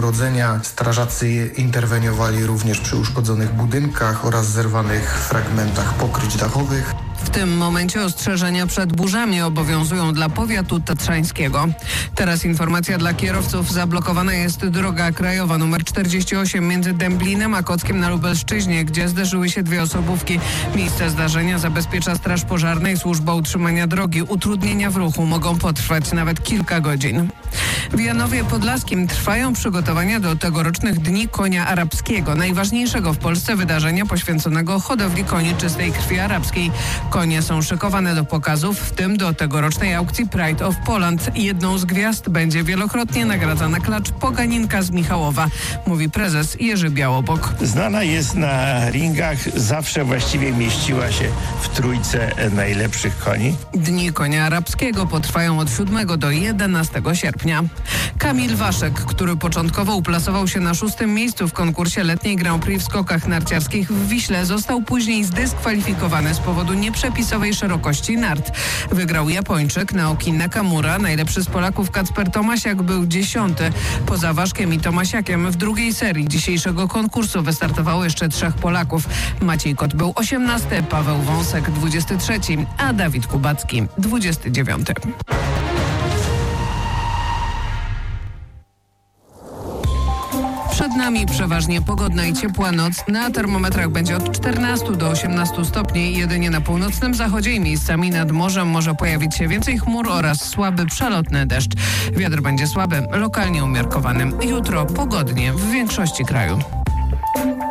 urodzenia. Strażacy interweniowali również przy uszkodzonych budynkach oraz zerwanych fragmentach pokryć dachowych. W tym momencie ostrzeżenia przed burzami obowiązują dla powiatu tatrzańskiego. Teraz informacja dla kierowców. Zablokowana jest droga krajowa nr 48 między Dęblinem a Kockiem na Lubelszczyźnie, gdzie zderzyły się dwie osobówki. Miejsce zdarzenia zabezpiecza Straż Pożarna i Służba Utrzymania Drogi. Utrudnienia w ruchu mogą potrwać nawet kilka godzin. W Janowie Podlaskim trwają przygotowania do tegorocznych Dni Konia Arabskiego, najważniejszego w Polsce wydarzenia poświęconego hodowli koni czystej krwi arabskiej. Konie są szykowane do pokazów, w tym do tegorocznej aukcji Pride of Poland. Jedną z gwiazd będzie wielokrotnie nagradzana klacz Poganinka z Michałowa, mówi prezes Jerzy Białobok. Znana jest na ringach, zawsze właściwie mieściła się w trójce najlepszych koni. Dni Konia Arabskiego potrwają od 7 do 11 sierpnia. Kamil Waszek, który początkowo uplasował się na 6. miejscu w konkursie letniej Grand Prix w skokach narciarskich w Wiśle, został później zdyskwalifikowany z powodu nieprzepisowej szerokości nart. Wygrał Japończyk Naoki Nakamura. Najlepszy z Polaków Kacper Tomasiak był 10. Poza Waszkiem i Tomasiakiem w drugiej serii dzisiejszego konkursu wystartowało jeszcze 3 Polaków. Maciej Kot był 18, Paweł Wąsek 23, a Dawid Kubacki 29. Przed nami przeważnie pogodna i ciepła noc. Na termometrach będzie od 14 do 18 stopni. Jedynie na północnym zachodzie i miejscami nad morzem może pojawić się więcej chmur oraz słaby, przelotny deszcz. Wiatr będzie słaby, lokalnie umiarkowany. Jutro pogodnie w większości kraju.